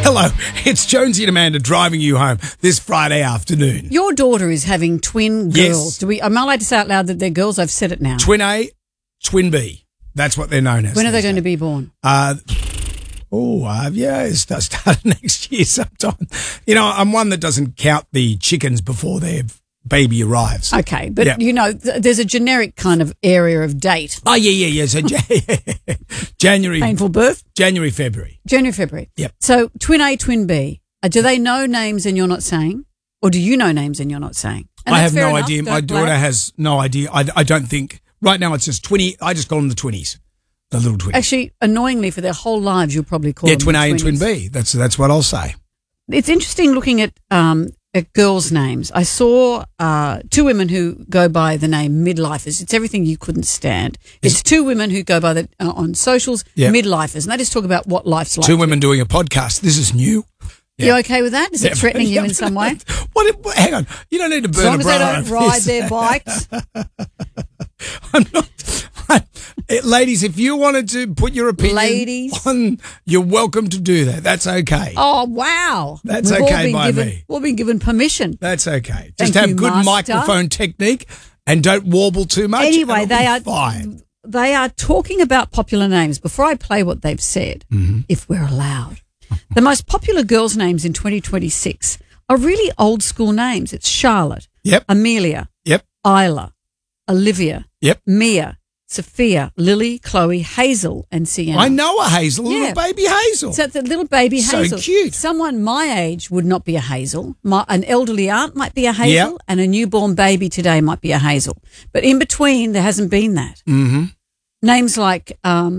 Hello, it's Jonesy and Amanda driving you home this Friday afternoon. Your daughter is having twin girls. Yes. Am I allowed to say out loud that they're girls? I've said it now. Twin A, Twin B. That's what they're known as. When are they going to be born? It started next year sometime. You know, I'm one that doesn't count the chickens before their baby arrives. Okay, but Yeah. you know, there's a generic kind of area of date. Oh, yeah. So January. Painful birth? January, February. January, February. Yep. So twin A, twin B. Do they know names and you're not saying? Or do you know names and you're not saying? And I that's have fair no enough. idea. Don't My daughter blab. has no idea. I don't think. Right now it's just 20. I just call them the twinnies. The little twinnies. Actually, annoyingly, for their whole lives, you'll probably call Yeah, them twin A the and twin twinnies. B. That's what I'll say. It's interesting looking at girls' names. I saw two women who go by the name midlifers. It's everything you couldn't stand. It's two women who go by the on socials, Yeah. midlifers, and they just talk about what life's like. Two women doing a podcast. This is new. You okay with that? Is it threatening you in some way? What? Hang on. You don't need to As burn long a as they bra don't over ride this. their bikes. I'm not. Ladies, if you wanted to put your opinion on, you're welcome to do that. That's okay. Oh, wow. That's We've all okay been by given, me. We've all been given permission. That's okay. Thank Just have you, good Master. microphone technique and don't warble too much. Anyway, and it'll be fine. They are talking about popular names. Before I play what they've said, if we're allowed, the most popular girls' names in 2026 are really old school names. It's Charlotte, Yep. Amelia, Yep. Isla, Olivia, Yep. Mia, Sophia, Lily, Chloe, Hazel, and Sienna. I know a Hazel, Yeah. little baby Hazel. So it's a little baby So Hazel. cute. Someone my age would not be a Hazel. An elderly aunt might be a Hazel, Yeah. and a newborn baby today might be a Hazel. But in between, there hasn't been that. Mm-hmm. Names like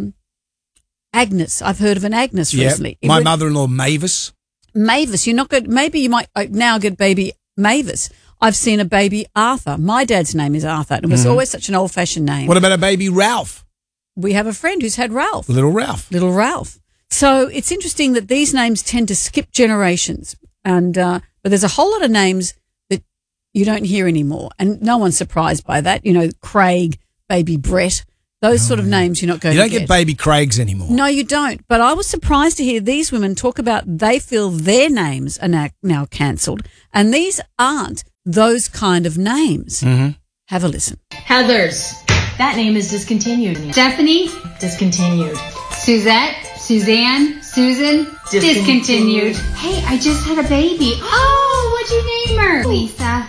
Agnes. I've heard of an Agnes Yeah. recently. My mother-in-law, Mavis. Mavis. You're not good. Maybe you might now get baby Mavis. I've seen a baby Arthur. My dad's name is Arthur. It was always such an old-fashioned name. What about a baby Ralph? We have a friend who's had Ralph. Little Ralph. Little Ralph. So it's interesting that these names tend to skip generations, and but there's a whole lot of names that you don't hear anymore, and no one's surprised by that. You know, Craig, baby Brett, those sort of names you're not going You to don't get baby Craigs anymore. No, you don't. But I was surprised to hear these women talk about they feel their names are now cancelled, and these aren't those kind of names. Mm-hmm. Have a listen. Heather's. That name is discontinued. Stephanie? Discontinued. Suzette, Suzanne, Susan, discontinued. Hey, I just had a baby. Oh, what'd you name her? Lisa.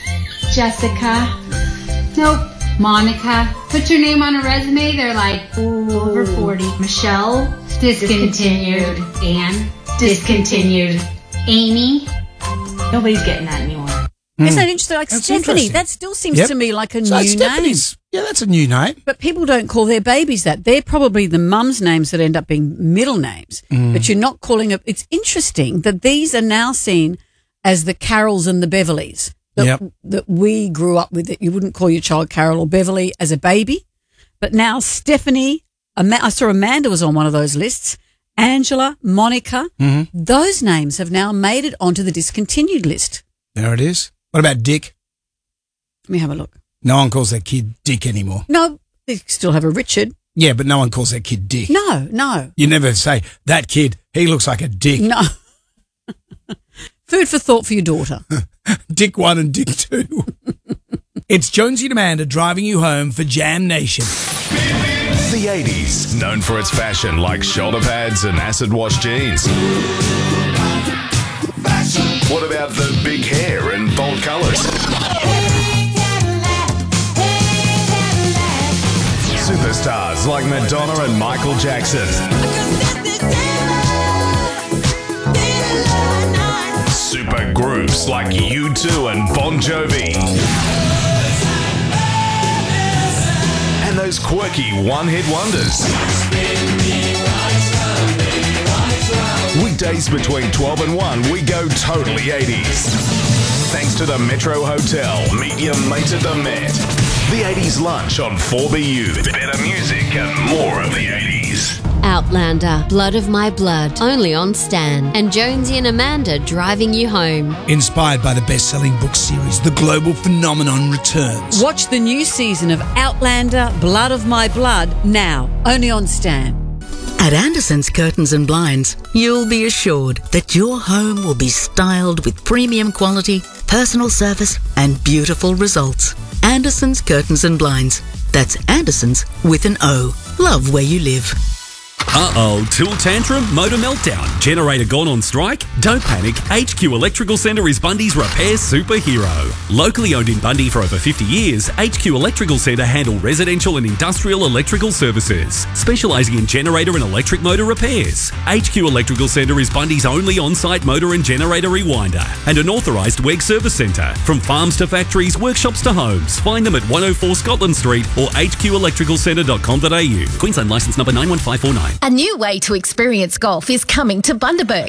Jessica. Nope. Monica. Put your name on a resume, they're like, ooh, over 40. Michelle, discontinued. Anne, discontinued. Amy. Nobody's getting that anymore. Isn't that interesting? Like That's Stephanie, interesting. that still seems Yep. to me like a So new name. Stephanie's, yeah, that's a new name. But people don't call their babies that. They're probably the mum's names that end up being middle names. But you're not calling it. It's interesting that these are now seen as the Carols and the Beverleys that we grew up with. That you wouldn't call your child Carol or Beverly as a baby. But now Stephanie, I saw Amanda was on one of those lists. Angela, Monica, those names have now made it onto the discontinued list. There it is. What about Dick? Let me have a look. No one calls that kid Dick anymore. No, they still have a Richard. Yeah, but no one calls that kid Dick. No. You never say, that kid, he looks like a dick. No. Food for thought for your daughter. Dick 1 and Dick 2. It's Jonesy and Amanda driving you home for Jam Nation. The 80s, known for its fashion like shoulder pads and acid wash jeans. What about the big hair and bold colours? Superstars like Madonna and Michael Jackson. Super groups like U2 and Bon Jovi. And those quirky one-hit wonders. Weekdays between 12 and 1, we go totally 80s. Thanks to the Metro Hotel, meet your mate at the Met. The 80s lunch on 4BU. Better music and more of the 80s. Outlander, Blood of My Blood, only on Stan. And Jonesy and Amanda driving you home. Inspired by the best-selling book series, The Global Phenomenon returns. Watch the new season of Outlander, Blood of My Blood now, only on Stan. At Anderson's Curtains and Blinds, you'll be assured that your home will be styled with premium quality, personal service and beautiful results. Anderson's Curtains and Blinds. That's Anderson's with an O. Love where you live. Tool tantrum, motor meltdown, generator gone on strike? Don't panic. HQ Electrical Centre is Bundy's repair superhero. Locally owned in Bundy for over 50 years, HQ Electrical Centre handle residential and industrial electrical services, specialising in generator and electric motor repairs. HQ Electrical Centre is Bundy's only on-site motor and generator rewinder and an authorised WEG service centre. From farms to factories, workshops to homes. Find them at 104 Scotland Street or hqelectricalcentre.com.au. Queensland licence number 91549. A new way to experience golf is coming to Bundaberg.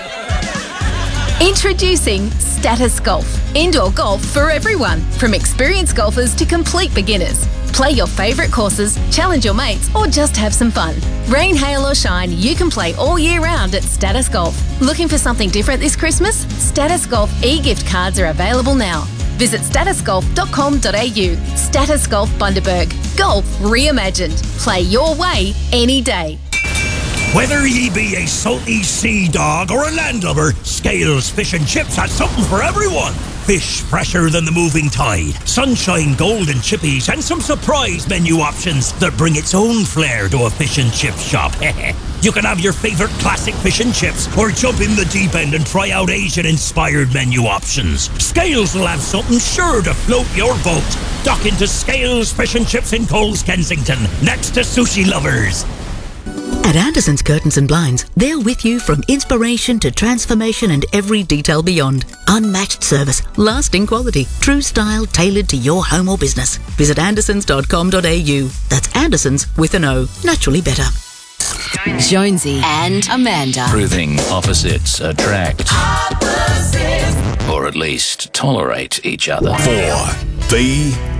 Introducing Status Golf. Indoor golf for everyone, from experienced golfers to complete beginners. Play your favourite courses, challenge your mates, or just have some fun. Rain, hail or shine, you can play all year round at Status Golf. Looking for something different this Christmas? Status Golf e-gift cards are available now. Visit statusgolf.com.au. Status Golf Bundaberg. Golf reimagined. Play your way any day. Whether ye be a salty sea dog or a landlubber, Scales Fish and Chips has something for everyone. Fish fresher than the moving tide, sunshine golden chippies, and some surprise menu options that bring its own flair to a fish and chip shop. You can have your favourite classic fish and chips or jump in the deep end and try out Asian-inspired menu options. Scales will have something sure to float your boat. Dock into Scales Fish and Chips in Coles, Kensington, next to Sushi Lovers. At Anderson's Curtains and Blinds, they're with you from inspiration to transformation and every detail beyond. Unmatched service, lasting quality, true style tailored to your home or business. Visit andersons.com.au. That's Andersons with an O. Naturally better. Jonesy and Amanda. Proving opposites attract. Or at least tolerate each other. For the